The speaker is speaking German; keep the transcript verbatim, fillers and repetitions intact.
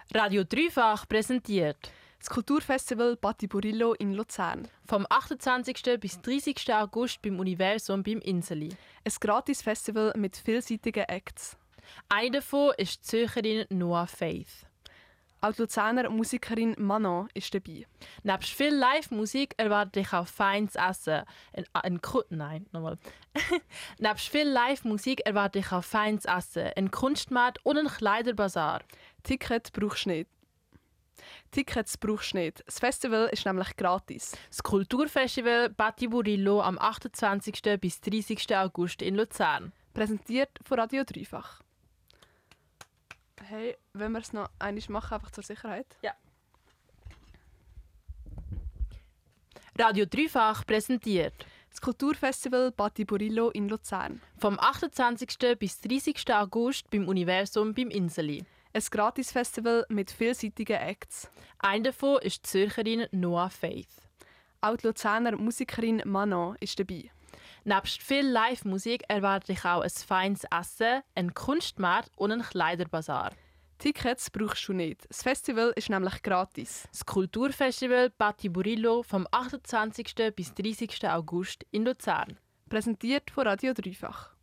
Radio Dreifach präsentiert das Kulturfestival Batiburillo in Luzern. vom achtundzwanzigsten bis dreißigsten August beim Universum beim Inseli. Ein Gratis-Festival mit vielseitigen Acts. Eine davon ist die Zürcherin Noah Faith. Auch die Luzerner Musikerin Manon ist dabei. Nebst viel Live-Musik erwartet dich auch feines Essen. Ein, ein Ku- Nein, nochmal. Nebst viel Live-Musik erwartet dich auch feines Essen, ein Kunstmarkt und ein Kleiderbazar. Ticket brauchst du nicht. Tickets brauchst du nicht. Das Festival ist nämlich gratis. Das Kulturfestival Batiburillo am achtundzwanzigsten bis dreißigsten August in Luzern. Präsentiert von Radio Dreifach. Hey, wenn wir es noch einmal machen, einfach zur Sicherheit. Ja. Radio Dreifach präsentiert Das Kulturfestival Batiburillo in Luzern. vom achtundzwanzigsten bis dreißigsten August beim Universum beim Inseli. Ein Gratis-Festival mit vielseitigen Acts. Eine davon ist die Zürcherin Noah Faith. Auch die Luzerner Musikerin Manon ist dabei. Nebst viel Live-Musik erwartet dich auch ein feines Essen, ein Kunstmarkt und ein Kleiderbazar. Tickets brauchst du nicht. Das Festival ist nämlich gratis. Das Kulturfestival Batiburillo vom achtundzwanzigsten bis dreißigsten August in Luzern. Präsentiert von Radio Dreifach.